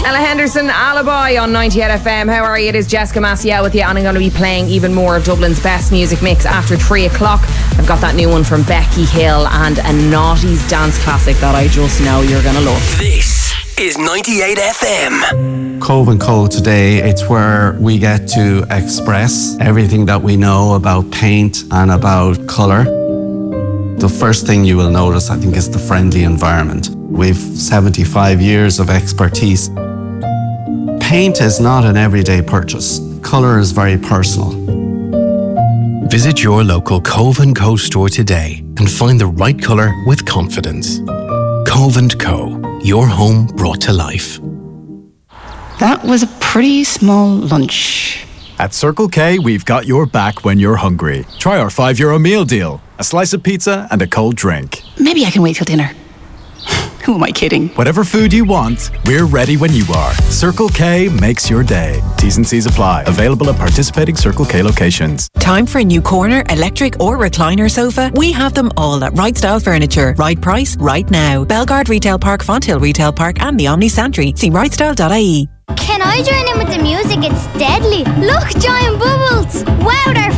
Ella Henderson, Alibi on 98 FM. How are you? It is Jessica Maciel with you, and I'm going to be playing even more of Dublin's best music mix after 3 o'clock. I've got that new one from Becky Hill and a noughties dance classic that I just know you're going to love. This is 98 FM. Cove & Co today, it's where we get to express everything that we know about paint and about colour. The first thing you will notice, I think, is the friendly environment. We've 75 years of expertise. Paint is not an everyday purchase. Colour is very personal. Visit your local Cove & Co store today and find the right colour with confidence. Cove & Co, your home brought to life. That was a pretty small lunch. At Circle K, we've got your back when you're hungry. Try our €5 meal deal. A slice of pizza and a cold drink. Maybe I can wait till dinner. Who am I kidding? Whatever food you want, we're ready when you are. Circle K makes your day. T's and C's apply. Available at participating Circle K locations. Time for a new corner, electric or recliner sofa? We have them all at Right Style Furniture. Right price, right now. Belgard Retail Park, Fonthill Retail Park and the Omni Santry. See rightstyle.ie. Can I join in with the music? It's deadly. Look, giant bubbles. Wow, they're